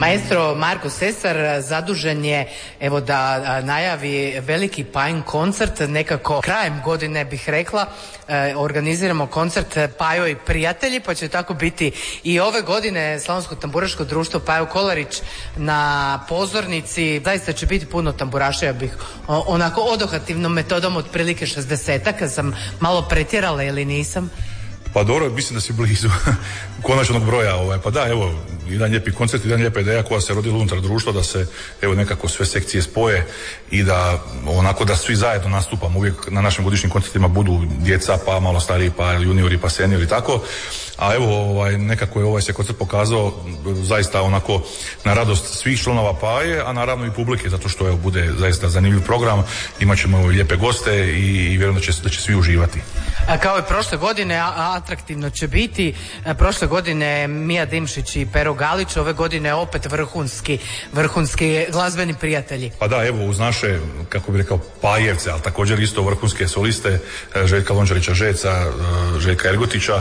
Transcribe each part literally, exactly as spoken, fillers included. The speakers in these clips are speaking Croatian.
Maestro Marko Sesar zadužen je evo da najavi veliki Pajin koncert, nekako krajem godine bih rekla, organiziramo koncert Pajo i prijatelji, pa će tako biti i ove godine. Slavonsko tamburaško društvo Pajo Kolarić na pozornici, zaista će biti puno tamburaša, ja bih onako odokativnom metodom otprilike šezdesetak, sam malo pretjerala ili nisam? Pa dobro, mislim da si blizu konačnog broja. Ovaj. Pa da, evo, jedan lijepi koncert, jedan lijepa ideja koja se rodila unutar društva, da se evo nekako sve sekcije spoje i da onako da svi zajedno nastupamo. Uvijek na našim godišnjim koncertima budu djeca, pa malo stariji, pa juniori, pa seniori, tako. A evo, ovaj, nekako je ovaj se koncert pokazao zaista onako na radost svih članova Paje, a naravno i publike, zato što evo bude zaista zanimljiv program, imat ćemo lijepe goste i, i vjerujem da će, da će svi uživati. Kao i prošle godine, atraktivno će biti. Prošle godine Mija Dimšić i Pero Galić, ove godine opet vrhunski, vrhunski glazbeni prijatelji. Pa da, evo uz naše, kako bih rekao, Pajevce, ali također isto vrhunske soliste, Željka Lončarića Žeca, Željka Ergotića,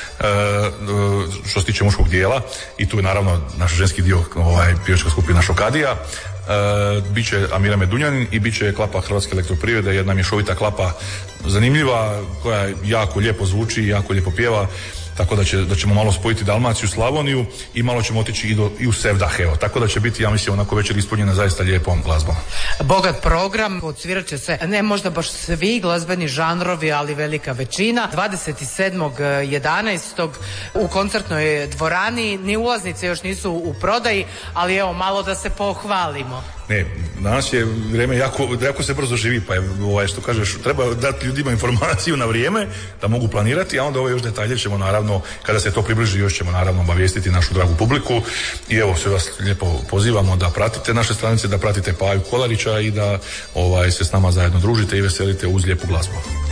što se tiče muškog dijela, i tu je naravno naš ženski dio, ovaj, pjevačka skupina Šokadija. Uh, biće Amira Medunjanin i bit će klapa Hrvatske elektroprivrede, jedna mješovita klapa zanimljiva koja jako lijepo zvuči i jako lijepo pjeva, tako da, će, da ćemo malo spojiti Dalmaciju, Slavoniju i malo ćemo otići i, do, i u Sevdah, evo. Tako da će biti, ja mislim, onako večer ispunjena zaista lijepom glazbom. Bogat program, odsvirat će se, ne možda baš svi glazbeni žanrovi, ali velika većina. dvadeset sedmog jedanaestog u koncertnoj dvorani, ni ulaznice još nisu u prodaji, ali evo malo da se pohvalimo. Ne, danas je vrijeme jako, jako se brzo živi, pa je, ovaj, što kažeš, treba dati ljudima informaciju na vrijeme da mogu planirati, a onda ove još detalje ćemo naravno, kada se to približi, još ćemo naravno obavijestiti našu dragu publiku. I evo, sve vas lijepo pozivamo da pratite naše stranice, da pratite Paju Kolarića i da ovaj, se s nama zajedno družite i veselite uz lijepu glazbu.